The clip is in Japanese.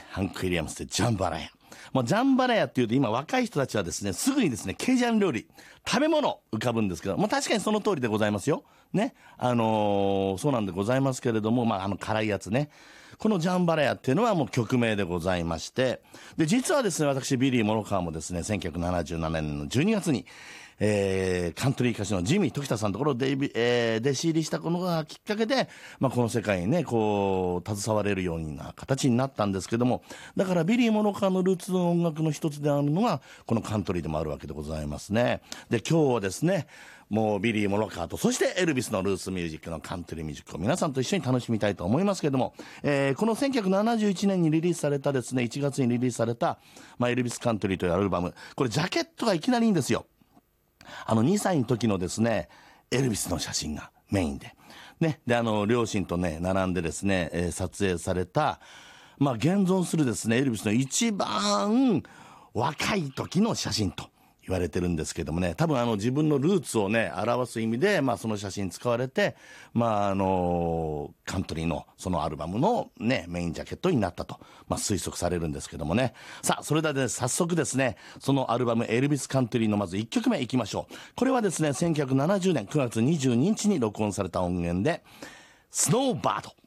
ハンク・ウィリアムスでジャンバラヤ。もうジャンバラヤっていうと今若い人たちはですね、すぐにですね、ケイジャン料理、食べ物浮かぶんですけど、もう確かにその通りでございますよ。ね。そうなんでございますけれども、辛いやつね。このジャンバラヤっていうのはもう曲名でございまして、で、実はですね、私、ビリー・モロカーもですね、1977年の12月に、カントリー歌手のジミー・時田さんのところで、弟子入りしたのがきっかけで、この世界にね、携われるような形になったんですけども、だからビリー・モロカーのルーツの音楽の一つであるのが、このカントリーでもあるわけでございますね。で、今日はですね、もうビリー・モロカーと、そしてエルビスのルーツミュージックのカントリーミュージックを皆さんと一緒に楽しみたいと思いますけれども、この1971年にリリースされたですね、1月にリリースされた、エルビスカントリーというアルバム、これジャケットがいきなりいいんですよ。2歳の時のですね、エルビスの写真がメインで。ね。で、両親とね、並んでですね、撮影された、現存するですね、エルビスの一番若い時の写真と言われてるんですけどもね、多分自分のルーツをね、表す意味で、その写真使われて、カントリーのそのアルバムのね、メインジャケットになったと、推測されるんですけどもね。さあ、それではね、早速ですね、そのアルバムエルビスカントリーのまず1曲目いきましょう。これはですね、1970年9月22日に録音された音源で、スノーバード。